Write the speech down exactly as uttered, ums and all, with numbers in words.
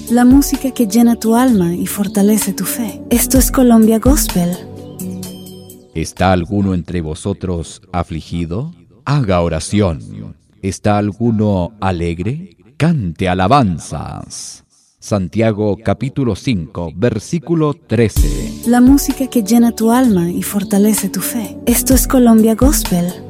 la música que llena tu alma y fortalece tu fe. Esto es Colombia Gospel. ¿Está alguno entre vosotros afligido? Haga oración. ¿Está alguno alegre? Cante alabanzas. Santiago capítulo cinco, versículo trece. La música que llena tu alma y fortalece tu fe. Esto es Colombia Gospel.